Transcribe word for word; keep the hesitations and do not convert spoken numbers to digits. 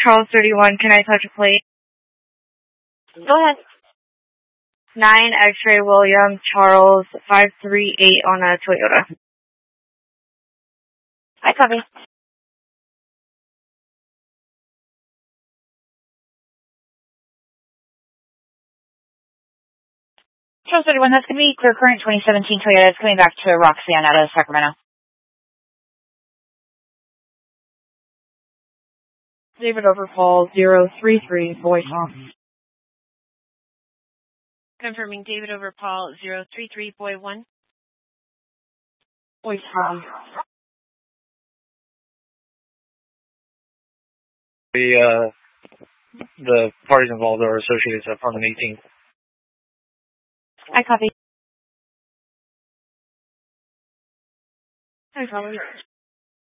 Charles thirty-one, can I touch a plate? Go ahead. nine X-ray William Charles five three eight on a Toyota. I copy. Charles thirty-one, that's going to be Clear Current twenty seventeen Toyota. It's coming back to Roxanne out of Sacramento. David over Paul zero three three, Boy Tom. Confirming David over Paul zero three three, Boy one. Boy Tom. The, uh, the parties involved are associated at apartment eighteen. I copy. I copy.